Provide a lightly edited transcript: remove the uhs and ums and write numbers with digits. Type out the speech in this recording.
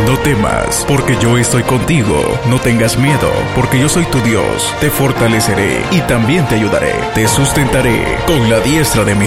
No temas, porque yo estoy contigo. No tengas miedo, porque yo soy tu Dios. Te fortaleceré y también te ayudaré. Te sustentaré con la diestra de mi